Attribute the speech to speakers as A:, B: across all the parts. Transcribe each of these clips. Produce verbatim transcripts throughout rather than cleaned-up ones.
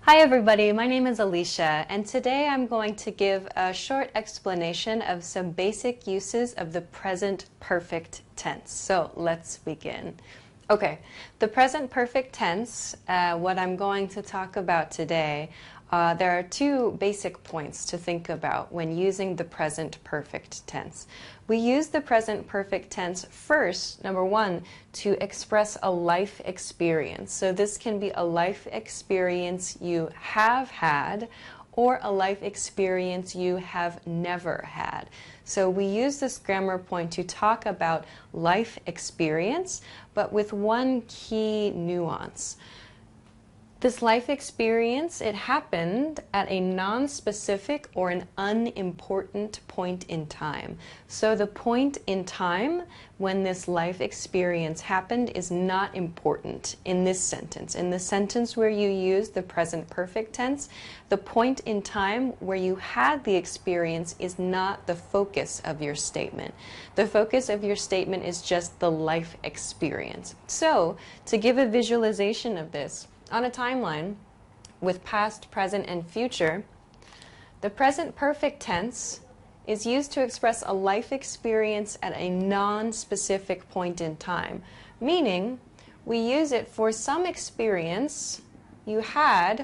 A: Hi everybody, my name is Alicia, and today I'm going to give a short explanation of some basic uses of the present perfect tense. So let's begin. Okay, the present perfect tense, uh, what I'm going to talk about today, uh, there are two basic points to think about when using the present perfect tense. We use the present perfect tense first, number one, to express a life experience. So this can be a life experience you have had or a life experience you have never had. So we use this grammar point to talk about life experience, but with one key nuance. This life experience, it happened at a non-specific or an unimportant point in time. So the point in time when this life experience happened is not important in this sentence. In the sentence where you use the present perfect tense, the point in time where you had the experience is not the focus of your statement. The focus of your statement is just the life experience. So to give a visualization of this, on a timeline with past, present, and future, the present perfect tense is used to express a life experience at a non-specific point in time, meaning we use it for some experience you had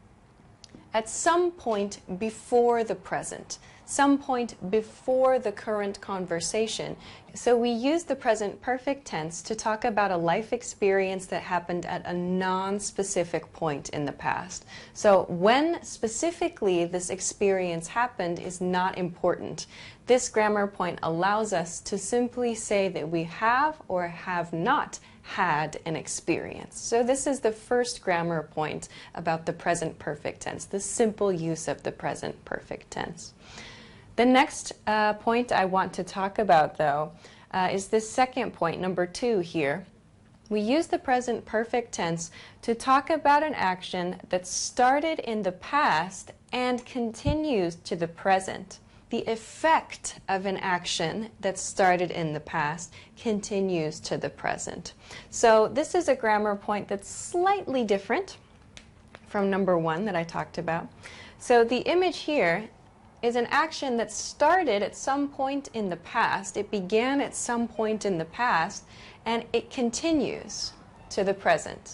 A: at some point before the present, some point before the current conversation. So we use the present perfect tense to talk about a life experience that happened at a non-specific point in the past. So when specifically this experience happened is not important. This grammar point allows us to simply say that we have or have not had an experience. So this is the first grammar point about the present perfect tense, the simple use of the present perfect tense. The next uh, point I want to talk about, though, uh, is this second point, number two here. We use the present perfect tense to talk about an action that started in the past and continues to the present. The effect of an action that started in the past continues to the present. So this is a grammar point that's slightly different from number one that I talked about. So the image here is an action that started at some point in the past. It began at some point in the past, and it continues to the present.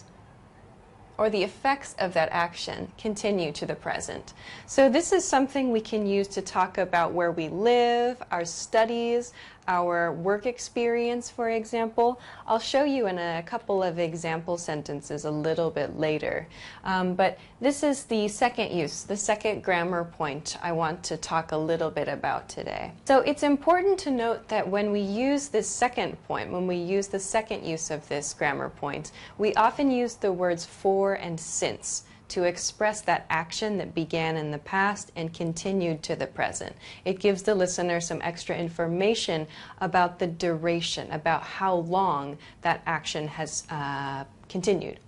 A: Or the effects of that action continue to the present. So this is something we can use to talk about where we live, our studies, our work experience, for example. I'll show you in a couple of example sentences a little bit later. Um, but this is the second use, the second grammar point I want to talk a little bit about today. So it's important to note that when we use this second point, when we use the second use of this grammar point, we often use the words for and since to express that action that began in the past and continued to the present. It gives the listener some extra information about the duration, about how long that action has uh, continued.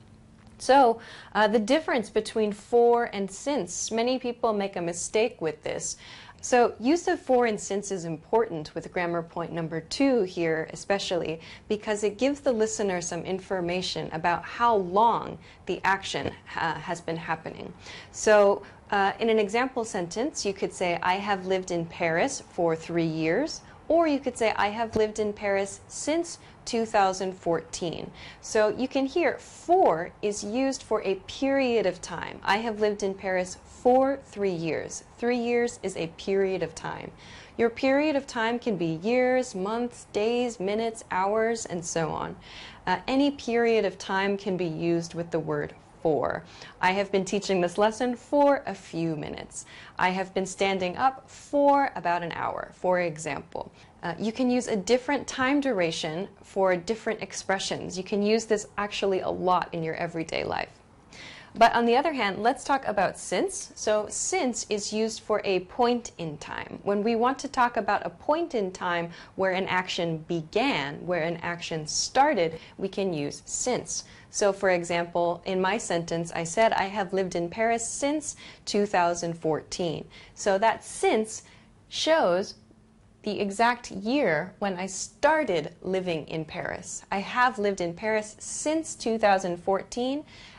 A: So uh, the difference between for and since, many people make a mistake with this. So use of for and since is important with grammar point number two here especially because it gives the listener some information about how long the action uh, has been happening. So uh, in an example sentence you could say, I have lived in Paris for three years. Or you could say, I have lived in Paris since two thousand fourteen. So you can hear for is used for a period of time. I have lived in Paris for three years. Three years is a period of time. Your period of time can be years, months, days, minutes, hours, and so on. Uh, any period of time can be used with the word for. I have been teaching this lesson for a few minutes. I have been standing up for about an hour, for example. Uh, you can use a different time duration for different expressions. You can use this actually a lot in your everyday life. But on the other hand, let's talk about since. So since is used for a point in time. When we want to talk about a point in time where an action began, where an action started, we can use since. So for example, in my sentence, I said I have lived in Paris since two thousand fourteen. So that since shows the exact year when I started living in Paris. I have lived in Paris since two thousand fourteen,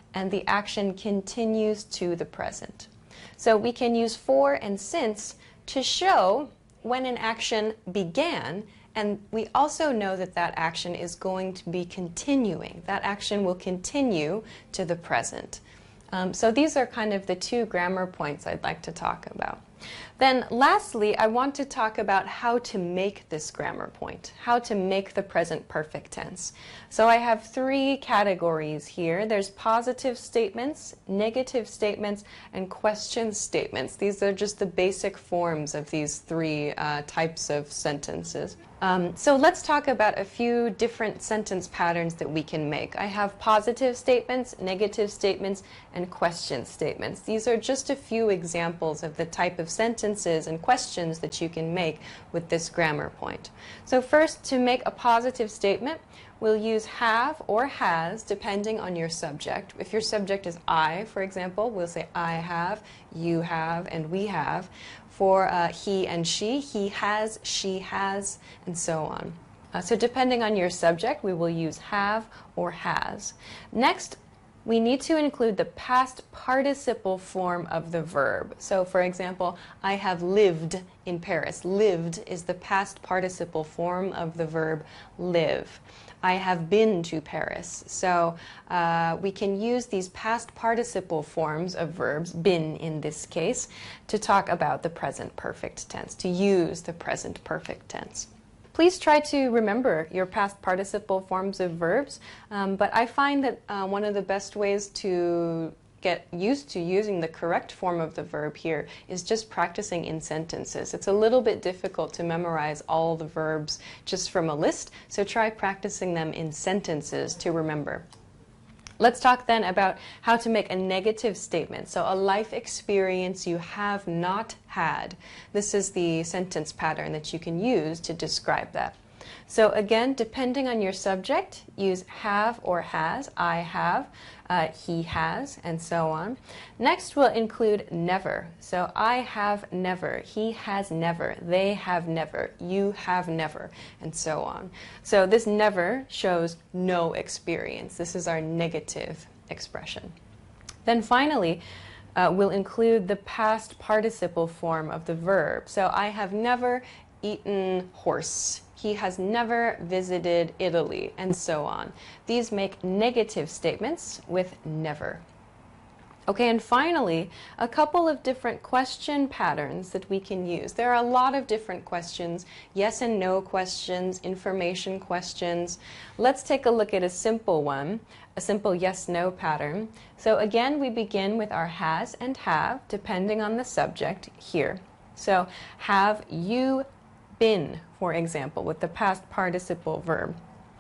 A: and the action continues to the present. So we can use for and since to show when an action began, and we also know that that action is going to be continuing. That action will continue to the present. Um, so these are kind of the two grammar points I'd like to talk about. Then lastly, I want to talk about how to make this grammar point, how to make the present perfect tense. So I have three categories here. There's positive statements, negative statements, and question statements. These are just the basic forms of these three uh, types of sentences. Um, so let's talk about a few different sentence patterns that we can make. I have positive statements, negative statements, and question statements. These are just a few examples of the type of sentences and questions that you can make with this grammar point. So first, to make a positive statement, we'll use have or has depending on your subject. If your subject is I, for example, we'll say I have, you have, and we have. For uh, he and she, he has, she has, and so on. Uh, so depending on your subject, we will use have or has. Next, we need to include the past participle form of the verb. So for example, I have lived in Paris. Lived is the past participle form of the verb live. I have been to Paris. So uh, we can use these past participle forms of verbs, been in this case, to talk about the present perfect tense, to use the present perfect tense. Please try to remember your past participle forms of verbs, um, but I find that uh, one of the best ways to get used to using the correct form of the verb here is just practicing in sentences. It's a little bit difficult to memorize all the verbs just from a list, so try practicing them in sentences to remember. Let's talk then about how to make a negative statement. So a life experience you have not had. This is the sentence pattern that you can use to describe that. So again, depending on your subject, use have or has. I have, uh, he has, and so on. Next, we'll include never. So I have never, he has never, they have never, you have never, and so on. So this never shows no experience. This is our negative expression. Then finally, uh, we'll include the past participle form of the verb. So I have never eaten horse. He has never visited Italy, and so on. These make negative statements with never. Okay, and finally, a couple of different question patterns that we can use. There are a lot of different questions, yes and no questions, information questions. Let's take a look at a simple one, a simple yes-no pattern. So again, we begin with our has and have, depending on the subject here. So have you been, for example, with the past participle verb.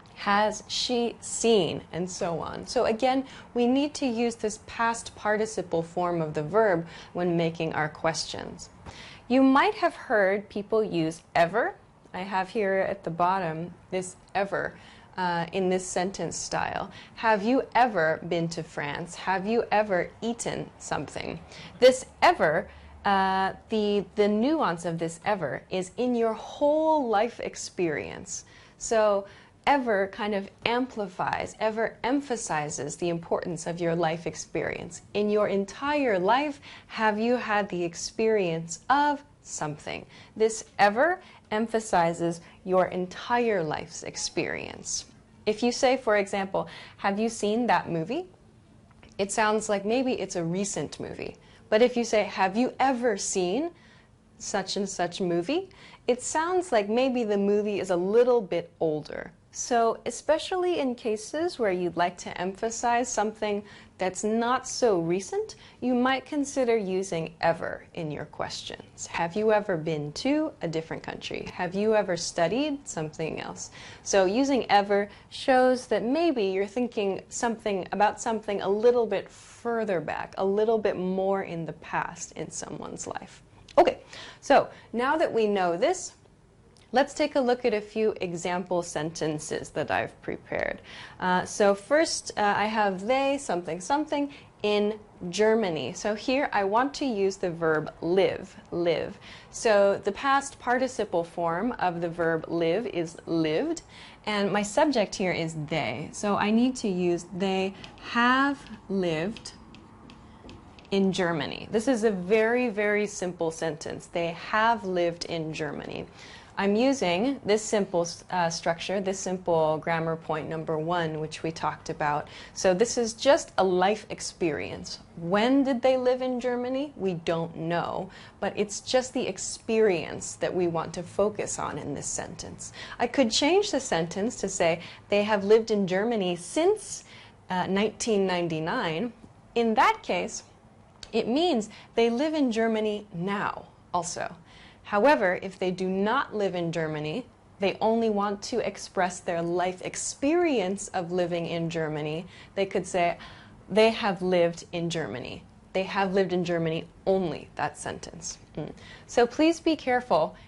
A: Has she seen, and so on. So again, we need to use this past participle form of the verb when making our questions. You might have heard people use ever. I have here at the bottom this ever uh, in this sentence style. Have you ever been to France? Have you ever eaten something? This ever Uh, the, the nuance of this ever is in your whole life experience. So ever kind of amplifies, ever emphasizes the importance of your life experience. In your entire life, have you had the experience of something? This ever emphasizes your entire life's experience. If you say, for example, have you seen that movie? It sounds like maybe it's a recent movie. But if you say, have you ever seen such and such movie? It sounds like maybe the movie is a little bit older. So especially in cases where you'd like to emphasize something that's not so recent, you might consider using ever in your questions. Have you ever been to a different country? Have you ever studied something else? So using ever shows that maybe you're thinking something about something a little bit further back, a little bit more in the past in someone's life. Okay, so now that we know this, Let's take a look at a few example sentences that I've prepared. Uh, so first, uh, I have they, something, something, in Germany. So here I want to use the verb live, live. So the past participle form of the verb live is lived, and my subject here is they. So I need to use they have lived in Germany. This is a very, very simple sentence. They have lived in Germany. I'm using this simple uh, structure, this simple grammar point number one, which we talked about. So this is just a life experience. When did they live in Germany? We don't know, but it's just the experience that we want to focus on in this sentence. I could change the sentence to say, they have lived in Germany since uh, nineteen ninety-nine. In that case, it means they live in Germany now also. However, if they do not live in Germany, they only want to express their life experience of living in Germany, they could say, they have lived in Germany. They have lived in Germany only, that sentence. Mm. So please be careful